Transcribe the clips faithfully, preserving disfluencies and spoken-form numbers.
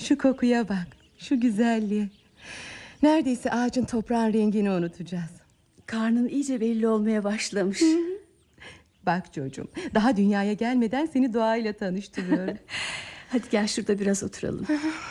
Şu kokuya bak, şu güzelliğe. Neredeyse ağacın toprağın rengini unutacağız. Karnın iyice belli olmaya başlamış. Bak çocuğum, daha dünyaya gelmeden seni doğayla tanıştırıyorum. Hadi gel şurada biraz oturalım.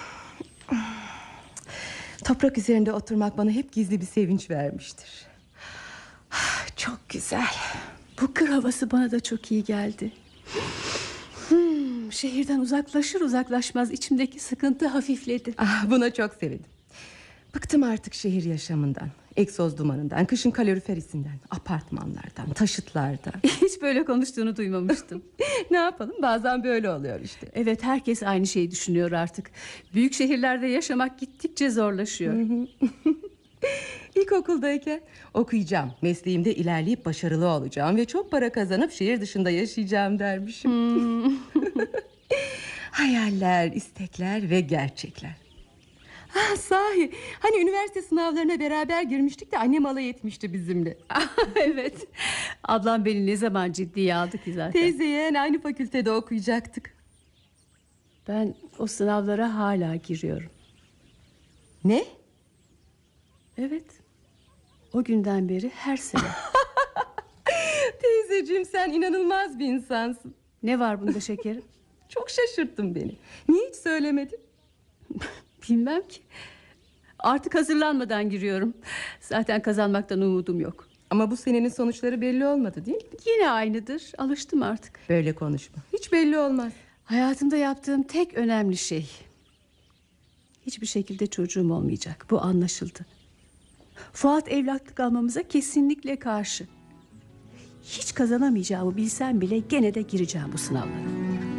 Toprak üzerinde oturmak bana hep gizli bir sevinç vermiştir. Çok güzel. Bu kır havası bana da çok iyi geldi. Hmm, şehirden uzaklaşır uzaklaşmaz içimdeki sıkıntı hafifledi. Ah, buna çok sevindim. Bıktım artık şehir yaşamından, egzoz dumanından, kışın kaloriferisinden, apartmanlardan, taşıtlardan. Hiç böyle konuştuğunu duymamıştım. Ne yapalım, bazen böyle oluyor işte. Evet, herkes aynı şeyi düşünüyor artık. Büyük şehirlerde yaşamak gittikçe zorlaşıyor. İlkokuldayken okuyacağım, mesleğimde ilerleyip başarılı olacağım ve çok para kazanıp şehir dışında yaşayacağım dermişim. Hmm. Hayaller, istekler ve gerçekler. Ha, sahi, hani üniversite sınavlarına beraber girmiştik de annem alay etmişti bizimle. Evet, ablam beni ne zaman ciddiye aldı ki zaten. Teyze yeğen aynı fakültede okuyacaktık. Ben o sınavlara hala giriyorum. Ne? Evet, o günden beri her sene. Teyzeciğim, sen inanılmaz bir insansın. Ne var bunda şekerim? Çok şaşırttın beni. Niye hiç söylemedin? Bilmem ki. Artık hazırlanmadan giriyorum. Zaten kazanmaktan umudum yok. Ama bu senenin sonuçları belli olmadı değil mi? Yine aynıdır. Alıştım artık. Böyle konuşma. Hiç belli olmaz. Hayatımda yaptığım tek önemli şey. Hiçbir şekilde çocuğum olmayacak. Bu anlaşıldı. Fuat evlatlık almamıza kesinlikle karşı. Hiç kazanamayacağımı bilsem bile gene de gireceğim bu sınavlara.